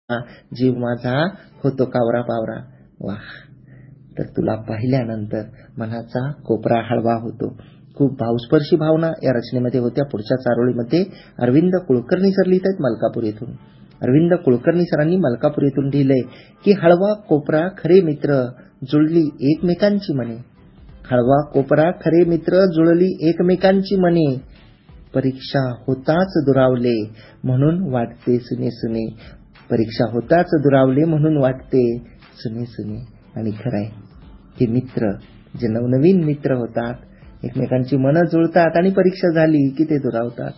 जीव माझा होतो कावरा पावरा. वाह. तर तुला पाहिल्यानंतर मनाचा कोपरा हळवा होतो. खूप भावस्पर्शी भावना या रचनेमध्ये होत्या. पुढच्या चारोळीमध्ये अरविंद कुलकर्णी सर लिहित आहेत मलकापूर येथून. अरविंद कुलकर्णी सरांनी मलकापूर येथून लिहिलंय की हळवा कोपरा खरे मित्र जुळली एकमेकांची मने. हळवा कोपरा खरे मित्र जुळली एकमेकांची मने. परीक्षा होताच दुरावले म्हणून वाटते सुने सुने. परीक्षा होताच दुरावले म्हणून वाटते सुने सुने. आणि खरंय हे मित्र जे नवनवीन मित्र होतात एकमेकांची मनं जुळतात आणि परीक्षा झाली की ते दुरावतात.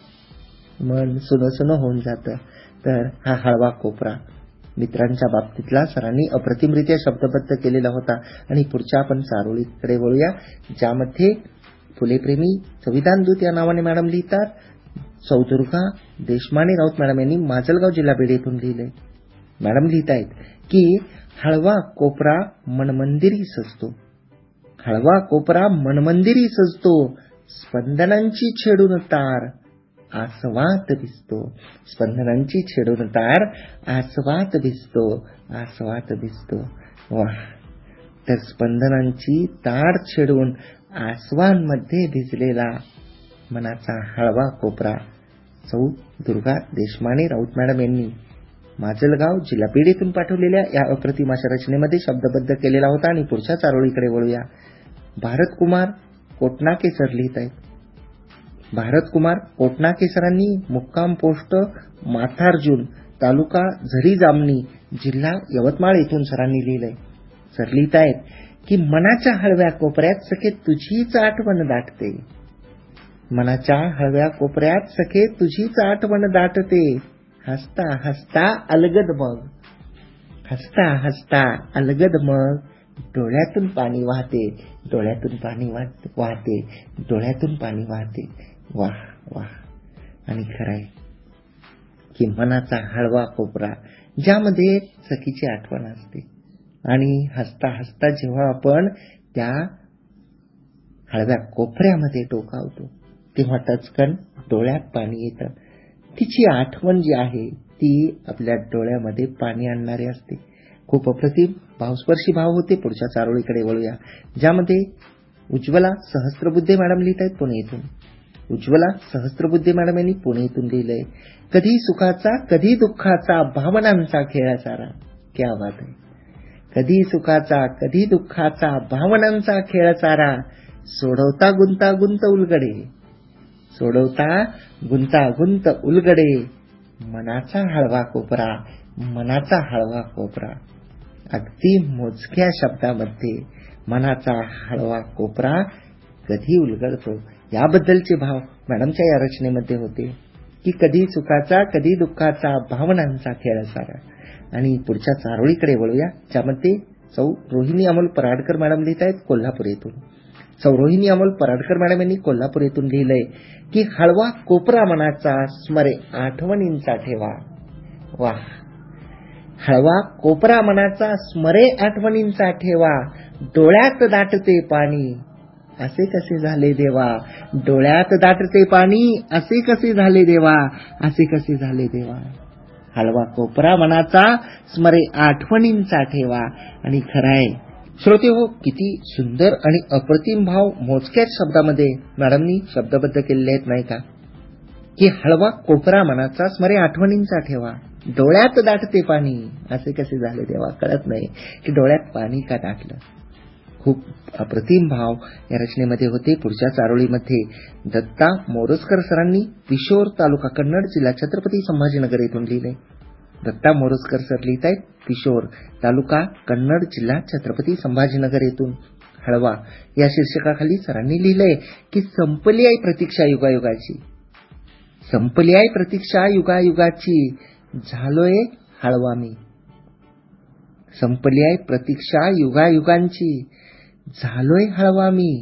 मन सुनं सुनं होऊन जातं. तर हा हळवा कोपरा मित्रांच्या बाबतीतला सरांनी अप्रतिमरित्या शब्दबद्ध केलेला होता. आणि पुढच्या आपण चारोळीकडे वळूया ज्यामध्ये फुलेप्रेमी संविधान दूत या नावाने मॅडम लिहितात. सौदुर्गा देशमाने राऊत मॅडम यांनी माजलगाव जिल्हा बीड येथून लिहिलंय. मॅडम लिहित आहेत की हळवा कोपरा मनमंदिरी सजतो. हळवा कोपरा मनमंदिरी सजतो. स्पंदनांची छेडून तार आसवात भिजतो. स्पंदनांची छेडून तार आसवात भिजतो. आसवात भिजतो. वाह. तर स्पंदनांची तार छेडून आसवांमध्ये भिजलेला मनाचा हळवा कोपरा सौ दुर्गा देशमाने राऊत मॅडम यांनी माजलगाव जिल्हा बीड येथून पाठवलेल्या या अप्रतिम अशा रचनेमध्ये शब्दबद्ध केलेला होता. आणि पुढच्या चारोळीकडे वळूया. भारत कुमार कोटनाके सर लिहित आहेत. भारत कुमार कोटनाके सरांनी मुक्काम पोस्ट माथार्जुन तालुका झरी जामणी जिल्हा यवतमाळ येथून सरांनी लिहिलंय. सर लिहित आहेत की मनाच्या हळव्या कोपऱ्यात सखे तुझीच आठवण दाटते. मनाच्या हळव्या कोपऱ्यात सखे तुझीच आठवण दाटते. हसता हसता अलगद मग. हसता हसता अलगद मग डोळ्यातून पाणी वाहते. डोळ्यातून पाणी वाहते. डोळ्यातून पाणी वाहते. वाह वाह. आणि खरंय की मनाचा हळवा कोपरा ज्यामध्ये सखीची आठवण असते. आणि हसता हसता जेव्हा आपण त्या हळव्या कोपऱ्यामध्ये डोकावतो तेव्हा टचकन डोळ्यात पाणी येतं. तिची आठवण जी आहे ती आपल्या डोळ्यामध्ये पाणी आणणारी असते. खूप अप्रतिम भावस्पर्शी भाव होते. पुढच्या चारोळीकडे वळूया ज्यामध्ये उज्ज्वला सहस्त्रबुद्धे मॅडम लिहित आहेत पुणे येथून. उज्ज्वला सहस्त्रबुद्धे मॅडम यांनी पुणे येथून लिहिलंय कधी सुखाचा कधी दुःखाचा भावनांचा खेळ सारा. क्या बात आहे. कधी सुखाचा कधी दुःखाचा भावनांचा खेळ सारा. सोडवता गुंतागुंत उलगडे. सोडवता गुंतागुंत उलगडे. मनाचा हळवा कोपरा. मनाचा हळवा कोपरा. अगदी मोजक्या शब्दामध्ये मनाचा हळवा कोपरा कधी उलगडतो याबद्दलचे भाव मॅडमच्या या रचनेमध्ये होते की कधी सुखाचा कधी दुःखाचा भावनांचा खेळ सारा. आणि पुढच्या चारोळीकडे वळूया ज्यामध्ये सौ रोहिणी अमोल पराडकर मॅडम लिहित आहेत कोल्हापूर येथून. सौ रोहिणी अमोल पराडकर मॅडम यांनी कोल्हापूर येथून लिहिलंय की हळवा कोपरा मनाचा स्मरे आठवणींचा ठेवा. वाह. हळवा कोपरा मनाचा स्मरे आठवणींचा ठेवा. डोळ्यात दाटते पाणी असे कसे झाले देवा. डोळ्यात दाटते पाणी असे कसे झाले देवा. असे कसे झाले देवा. हळवा कोपरा मनाचा स्मरे आठवणींचा ठेवा. आणि खराय श्रोते हो किती सुंदर आणि अप्रतिम भाव मोजक्याच शब्दामध्ये मॅडमनी शब्दबद्ध केलेले आहेत नाही का. की हळवा कोपरा मनाचा स्मरे आठवणींचा ठेवा. डोळ्यात दाटते पाणी असे कसे झाले देवा. कळत नाही की डोळ्यात पाणी का दाटलं. खूप अप्रतिम भाव या रचनेमध्ये होते. पुढच्या चारोळीमध्ये दत्ता मोरजकर सरांनी पिशोर तालुका कन्नड जिल्हा छत्रपती संभाजीनगर येथून लिहिले. दत्ता मोरजकर सर लिहित आहेत पिशोर तालुका कन्नड जिल्हा छत्रपती संभाजीनगर येथून. हळवा या शीर्षकाखाली सरांनी लिहिलंय की संपली आहे प्रतीक्षा युगायुगाची. संपली आहे प्रतीक्षा युगायुगाची झालोय हळवा मी. संपली आहे प्रतीक्षा युगायुगांची झालोय हळवा मी.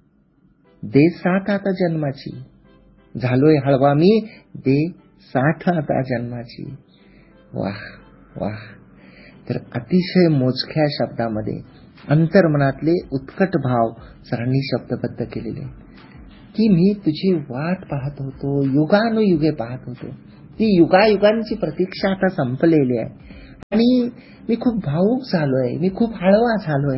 दे साथ आता जन्माची. झालोय हळवा मी दे साथ आता जन्माची. वाह वाह. तर अतिशय मोजक्या शब्दामध्ये अंतर्मनातले उत्कट भाव सरांनी शब्दबद्ध केलेले की मी तुझी वाट पाहत होतो. युगानुयुगे पाहत होतो. ती युगायुगांची प्रतीक्षा आता संपलेली आहे. आणि मी खूप भावूक झालोय, मी खूप हळवा झालोय.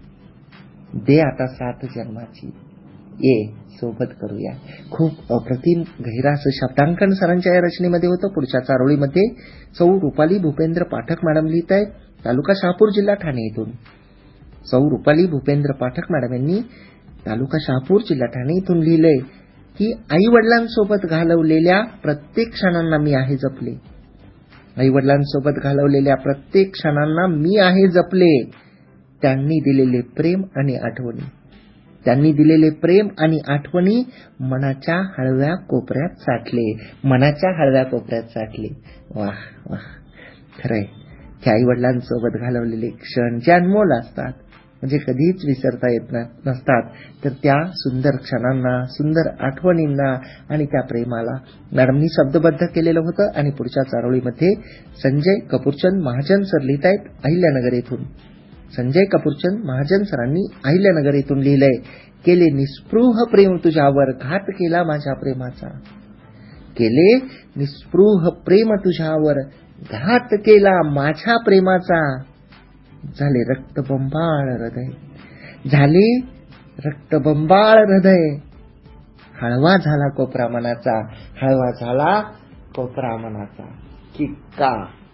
दे आता साथ जन्माची, ये सोबत करूया. खूप अप्रतिम गहिरा असं शब्दांकन सरांच्या या रचनेमध्ये होतं. पुढच्या चारोळीमध्ये सौ रुपाली भूपेंद्र पाठक मॅडम लिहित आहेत, तालुका शहापूर, जिल्हा ठाणे येथून. सौ रुपाली भूपेंद्र पाठक मॅडम यांनी तालुका शहापूर, जिल्हा ठाणे येथून लिहिलंय की आई वडिलांसोबत घालवलेल्या प्रत्येक क्षणांना मी आहे जपले. आई वडिलांसोबत घालवलेल्या प्रत्येक क्षणांना मी आहे जपले. त्यांनी दिलेले प्रेम आणि आठवणी, त्यांनी दिलेले प्रेम आणि आठवणी मनाच्या हळव्या कोपऱ्यात साठले, मनाच्या हळव्या कोपऱ्यात साठले. वाह वाह, खरंय की आई वडिलांसोबत घालवलेले क्षण जे अनमोल असतात, म्हणजे कधीच विसरता येत नसतात, तर त्या सुंदर क्षणांना, सुंदर आठवणींना आणि त्या प्रेमाला मॅडमनी शब्दबद्ध केलेलं होतं. आणि पुढच्या चारोळीमध्ये संजय कपूरचंद महाजन सर लिहित आहेत, अहिल्यानगर येथून. संजय कपूरचंद महाजन सरांनी अहिल्यानगर येथून लिहिलंय, केले निस्पृह प्रेम तुझ्यावर, घात केला माझ्या प्रेमाचा. केले निस्पृह प्रेम तुझ्यावर, घात केला माझ्या प्रेमाचा. झाले रक्तबंबाळ हृदय, झाले रक्तबंबाळ हृदय. हळवा झाला कोपरा मनाचा, हळवा झाला कोपरा मनाचा. की का?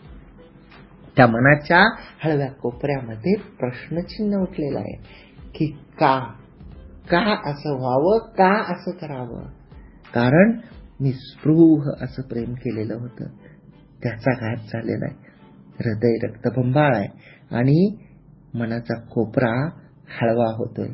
त्या मनाच्या हळव्या कोपऱ्यामध्ये प्रश्नचिन्ह उठलेलं आहे की का? का असं व्हावं, का असं करावं? कारण निस्पृह असं प्रेम केलेलं होतं, त्याचा घात झालेला आहे. हृदय रक्तबंबाळ आहे आणि मनाचा कोपरा हळवा होतोय.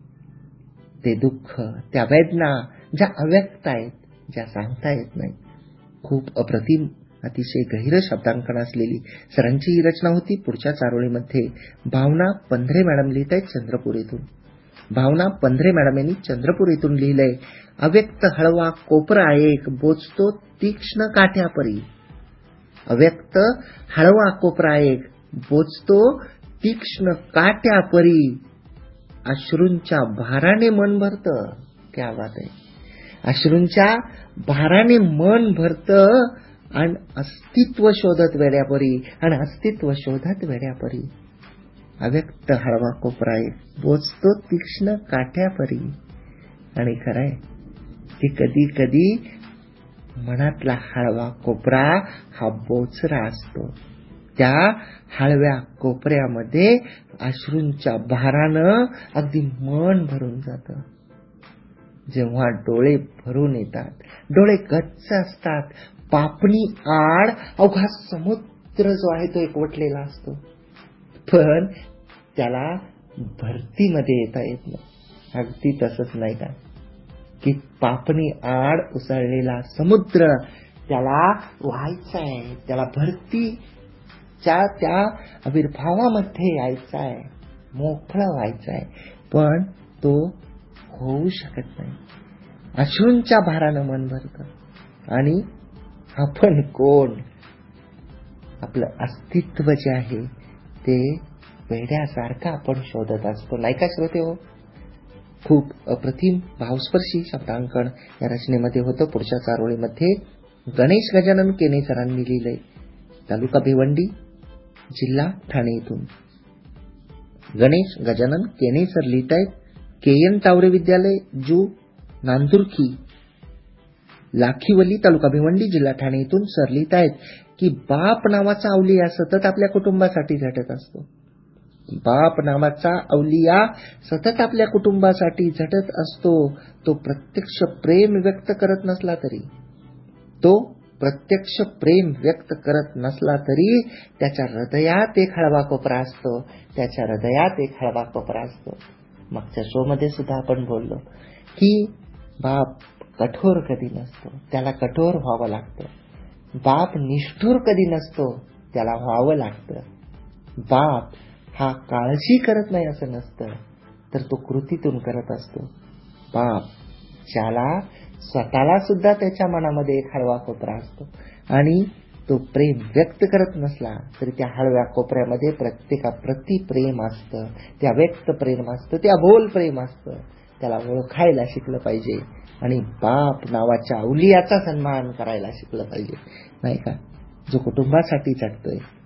ते दुःख, त्या वेदना ज्या अव्यक्त आहेत, ज्या सांगता येत नाही. खूप अप्रतिम, अतिशय गहिर शब्दांकन असलेली सरांची ही रचना होती. पुढच्या चारोळीमध्ये भावना पंधरे मॅडम लिहित आहेत, चंद्रपूर येथून. भावना पंधरे मॅडम यांनी चंद्रपूर येथून लिहिलंय, अव्यक्त हळवा कोपरा एक, बोचतो तीक्ष्ण काठ्यापरी. अव्यक्त हळवा कोपरा एक, बोचतो तीक्ष्ण काट्यापरी. अश्रूंच्या भाराने मन भरतं. क्या बात आहे. अश्रूंच्या भाराने मन भरतं आणि अस्तित्व शोधत वेड्यापरी, आणि अस्तित्व शोधत वेड्यापरी. अव्यक्त हळवा कोपरा एक, बोचतो तीक्ष्ण काट्यापरी. आणि खरंय की कधी कधी मनातला हळवा कोपरा हा बोचरा असतो. त्या हळव्या कोपऱ्यामध्ये अश्रूंच्या भारानं अगदी मन भरून जातं. जेव्हा डोळे भरून येतात, डोळे गच्च असतात, पापणी आड अवघा समुद्र जो आहे तो एकवटलेला असतो, पण त्याला भरतीमध्ये येता येत नाही. अगदी तसंच नाही का की पापणी आड उसळलेला समुद्र त्याला व्हायचाय, त्याला भरतीच्या त्या आविर्भावामध्ये यायचाय, मोकळा व्हायचाय, पण तो होऊ शकत नाही. अश्रूंच्या भारानं मन भरतं आणि आपण कोण, आपलं अस्तित्व जे आहे ते वेड्यासारखं आपण शोधत असतो, नाही का श्रोते हो? खूप अप्रतिम भावस्पर्शी शब्दांकन या रचनेमध्ये होतं. पुढच्या चारोळीमध्ये गणेश गजानन केने सरांनी लिहिलंय, तालुका भिवंडी, जिल्हा ठाणे येथून. गणेश गजानन केने सर लिहित आहेत, KN तावरे विद्यालय, जू नांदुरखी, लाखीवली, तालुका भिवंडी, जिल्हा ठाणे येथून. सर लिहित आहेत की बाप नावाचा अवलिया सतत आपल्या कुटुंबासाठी झटत असतो. बाप नावाचा अवलिया सतत आपल्या कुटुंबासाठी झटत असतो. तो प्रत्यक्ष प्रेम व्यक्त करत नसला तरी, तो प्रत्यक्ष प्रेम व्यक्त करत नसला तरी त्याच्या हृदयात एक हळवा कोपरा असतो, त्याच्या हृदयात एक हळवा कोपरा असतो. मागच्या शो मध्ये सुद्धा आपण बोललो की बाप कठोर कधी नसतो, त्याला कठोर व्हावं लागतं. बाप निष्ठुर कधी नसतो, त्याला व्हावं लागतं. बाप हा काळजी करत नाही असं नसतं, तर तो कृतीतून करत असतो. बाप ज्याला स्वतःला सुद्धा त्याच्या मनामध्ये एक हळवा कोपरा असतो आणि तो प्रेम व्यक्त करत नसला तरी त्या हळव्या कोपऱ्यामध्ये प्रत्येकाप्रती प्रेम असतं, त्या व्यक्त प्रेम असतं, त्या बोल प्रेम असतं. त्याला ओळखायला शिकलं पाहिजे आणि बाप नावाच्या अवलियाचा सन्मान करायला शिकलं पाहिजे, नाही का? जो कुटुंबासाठी झटतोय,